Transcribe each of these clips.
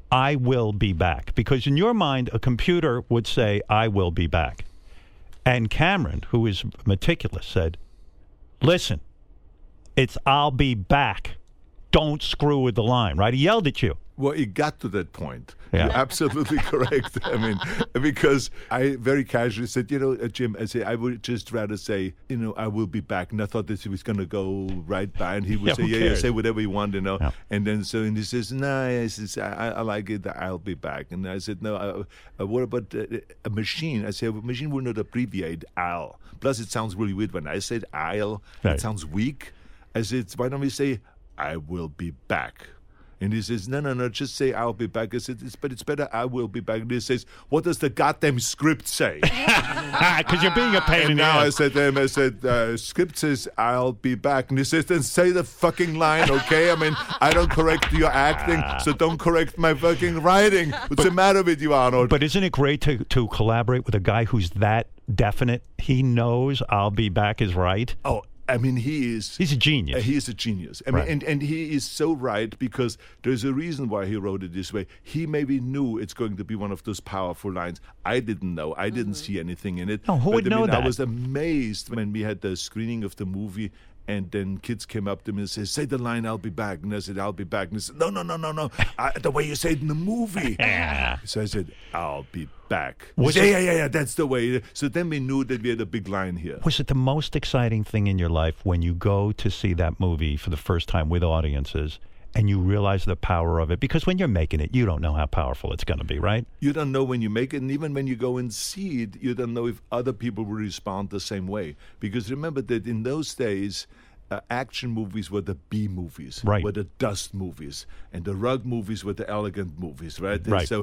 I will be back. Because in your mind, a computer would say, I will be back. And Cameron, who is meticulous, said, listen, it's I'll be back. Don't screw with the line, right? He yelled at you. Well, it got to that point. Yeah. You're absolutely correct. I mean, because I very casually said, Jim, I would just rather say, I will be back. And I thought that he was going to go right by, and he would say, say whatever you want, Yeah. And then and he says, no, I like it. I'll be back. And I said, no, what about a machine? I said, a machine will not abbreviate I'll. Plus, it sounds really weird when I said I'll. Right. It sounds weak. I said, why don't we say, I will be back? And he says, no, just say I'll be back. I said, but it's better I will be back. And he says, what does the goddamn script say? Because you're being a pain in the ass. I said to him, script says I'll be back. And he says, then say the fucking line, okay? I mean, I don't correct your acting, so don't correct my fucking writing. What's the matter with you, Arnold? But isn't it great to collaborate with a guy who's that definite? He knows I'll be back is right. Oh, I mean, he's a genius. He is a genius. I mean, and he is so right because there's a reason why he wrote it this way. He maybe knew it's going to be one of those powerful lines. I didn't know. I didn't see anything in it. No, who would know that? I was amazed when we had the screening of the movie. And then kids came up to me and said, say the line, I'll be back. And I said, I'll be back. And I said, no. The way you say it in the movie. So I said, I'll be back. Yeah, that's the way. So then we knew that we had a big line here. Was it the most exciting thing in your life when you go to see that movie for the first time with audiences and you realize the power of it? Because when you're making it, you don't know how powerful it's going to be, right? You don't know when you make it, and even when you go and see it, you don't know if other people will respond the same way. Because remember that in those days, action movies were the B movies, were the dust movies, and the rug movies were the elegant movies, right? So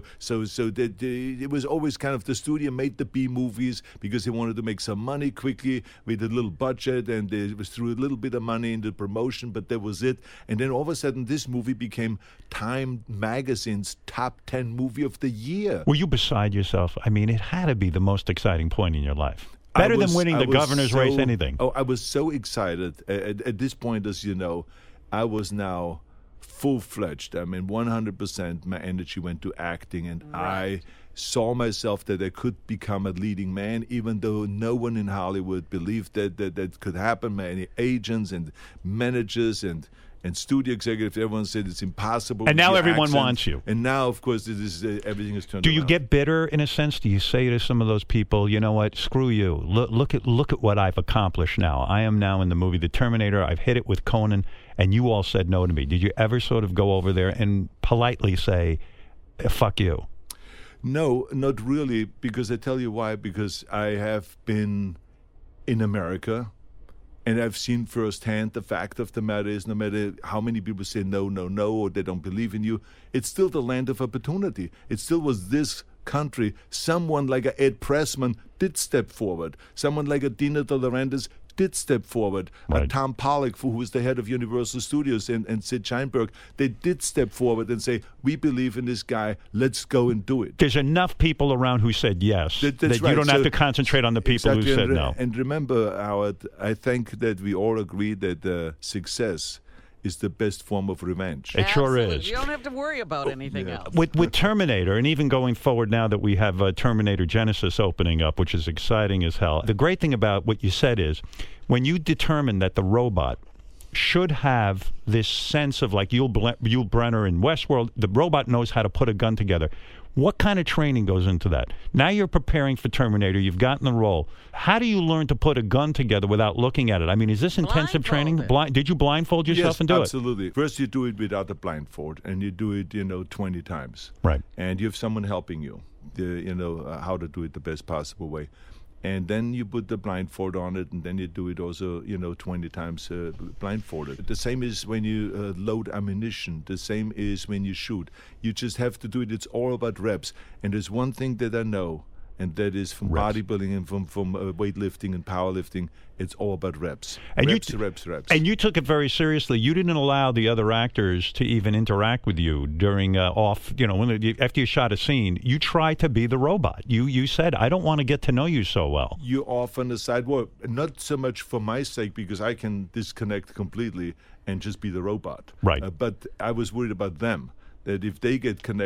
it was always kind of the studio made the B movies because they wanted to make some money quickly with a little budget, and they threw a little bit of money into promotion, but that was it. And then all of a sudden, this movie became Time Magazine's top 10 movie of the year. Were you beside yourself? I mean, it had to be the most exciting point in your life. Better than winning the governor's race, anything. Oh, I was so excited. At this point, as you know, I was now full-fledged. I mean, 100% my energy went to acting, and I saw myself that I could become a leading man, even though no one in Hollywood believed that could happen. Many agents and managers and studio executives, everyone said it's impossible. And now everyone wants you. And now, of course, everything is turned around. Do you get bitter in a sense? Do you say to some of those people, you know what, screw you. Look at what I've accomplished now. I am now in the movie The Terminator. I've hit it with Conan, and you all said no to me. Did you ever sort of go over there and politely say, fuck you? No, not really, because I tell you why. Because I have been in America, and I've seen firsthand the fact of the matter is no matter how many people say no, or they don't believe in you, it's still the land of opportunity. It still was this country. Someone like a Ed Pressman did step forward. Someone like a Dino De Laurentiis did step forward. Tom Pollock, who was the head of Universal Studios, and Sid Sheinberg, they did step forward and say, we believe in this guy, let's go and do it. There's enough people around who said yes, that right. You don't have to concentrate on the people who said no. And remember, Howard, I think that we all agree that success is the best form of revenge. It sure is. You don't have to worry about anything else. With Terminator, and even going forward now that we have Terminator Genesis opening up, which is exciting as hell, the great thing about what you said is when you determine that the robot should have this sense of like Yul Brenner in Westworld, the robot knows how to put a gun together. What kind of training goes into that? Now you're preparing for Terminator. You've gotten the role. How do you learn to put a gun together without looking at it? I mean, is this intensive training? Did you blindfold yourself and do it? Yes, absolutely. First, you do it without a blindfold, and you do it, 20 times. Right. And you have someone helping you, how to do it the best possible way. And then you put the blindfold on it, and then you do it also, 20 times blindfolded. The same is when you load ammunition. The same is when you shoot. You just have to do it. It's all about reps. And there's one thing that I know, and that is from bodybuilding and from weightlifting and powerlifting. It's all about reps. And reps. And you took it very seriously. You didn't allow the other actors to even interact with you during after you shot a scene. You tried to be the robot. You said, I don't want to get to know you so well. You off on the side. Well, not so much for my sake, because I can disconnect completely and just be the robot. Right. But I was worried about them, that if they get connected,